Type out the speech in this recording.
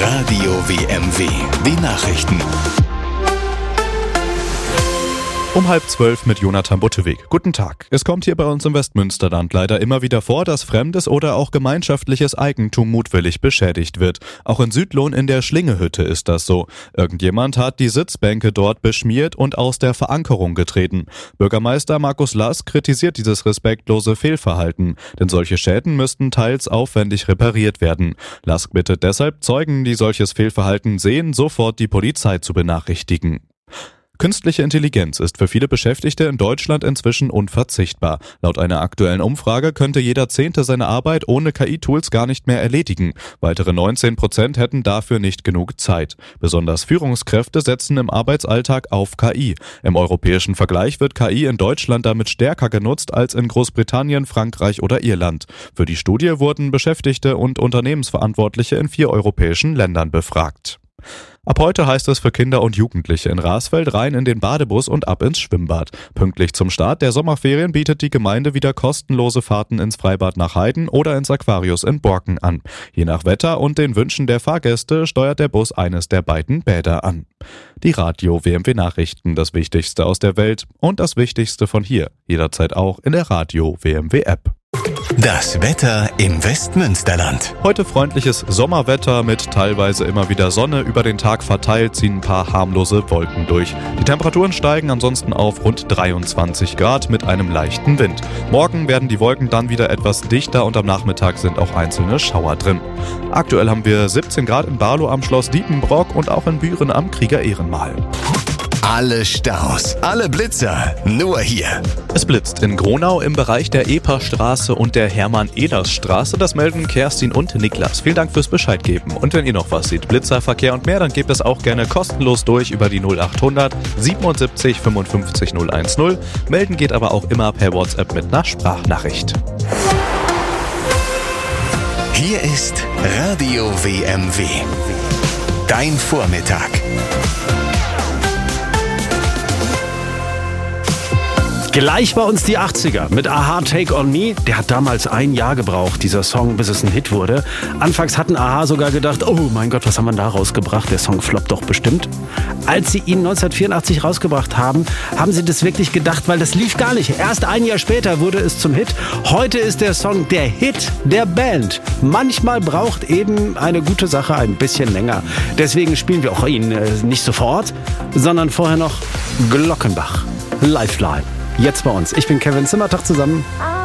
Radio WMW. Die Nachrichten. Um 11:30 mit Jonathan Butteweg. Guten Tag. Es kommt hier bei uns im Westmünsterland leider immer wieder vor, dass fremdes oder auch gemeinschaftliches Eigentum mutwillig beschädigt wird. Auch in Südlohn in der Schlingehütte ist das so. Irgendjemand hat die Sitzbänke dort beschmiert und aus der Verankerung getreten. Bürgermeister Markus Lask kritisiert dieses respektlose Fehlverhalten, denn solche Schäden müssten teils aufwendig repariert werden. Lask bittet deshalb Zeugen, die solches Fehlverhalten sehen, sofort die Polizei zu benachrichtigen. Künstliche Intelligenz ist für viele Beschäftigte in Deutschland inzwischen unverzichtbar. Laut einer aktuellen Umfrage könnte jeder Zehnte seine Arbeit ohne KI-Tools gar nicht mehr erledigen. Weitere 19% hätten dafür nicht genug Zeit. Besonders Führungskräfte setzen im Arbeitsalltag auf KI. Im europäischen Vergleich wird KI in Deutschland damit stärker genutzt als in Großbritannien, Frankreich oder Irland. Für die Studie wurden Beschäftigte und Unternehmensverantwortliche in 4 europäischen Ländern befragt. Ab heute heißt es für Kinder und Jugendliche in Rasfeld rein in den Badebus und ab ins Schwimmbad. Pünktlich zum Start der Sommerferien bietet die Gemeinde wieder kostenlose Fahrten ins Freibad nach Heiden oder ins Aquarius in Borken an. Je nach Wetter und den Wünschen der Fahrgäste steuert der Bus eines der beiden Bäder an. Die Radio WMW Nachrichten, das Wichtigste aus der Welt und das Wichtigste von hier. Jederzeit auch in der Radio WMW App. Das Wetter im Westmünsterland. Heute freundliches Sommerwetter mit teilweise immer wieder Sonne. Über den Tag verteilt ziehen ein paar harmlose Wolken durch. Die Temperaturen steigen ansonsten auf rund 23 Grad mit einem leichten Wind. Morgen werden die Wolken dann wieder etwas dichter und am Nachmittag sind auch einzelne Schauer drin. Aktuell haben wir 17 Grad in Barlow am Schloss Diepenbrock und auch in Büren am Krieger-Ehrenmal. Alle Staus, alle Blitzer, nur hier. Es blitzt in Gronau im Bereich der Eperstraße und der Hermann-Ehlers-Straße. Das melden Kerstin und Niklas. Vielen Dank fürs Bescheid geben. Und wenn ihr noch was seht, Blitzerverkehr und mehr, dann gebt es auch gerne kostenlos durch über die 0800 77 55 010. Melden geht aber auch immer per WhatsApp mit einer Sprachnachricht. Hier ist Radio WMW. Dein Vormittag. Gleich bei uns die 80er mit Aha Take On Me. Der hat damals ein Jahr gebraucht, dieser Song, bis es ein Hit wurde. Anfangs hatten Aha sogar gedacht, oh mein Gott, was haben wir da rausgebracht? Der Song floppt doch bestimmt. Als sie ihn 1984 rausgebracht haben, haben sie das wirklich gedacht, weil das lief gar nicht. Erst ein Jahr später wurde es zum Hit. Heute ist der Song der Hit der Band. Manchmal braucht eben eine gute Sache ein bisschen länger. Deswegen spielen wir auch ihn nicht sofort, sondern vorher noch Glockenbach. Lifeline. Jetzt bei uns. Ich bin Kevin Zimmertag zusammen.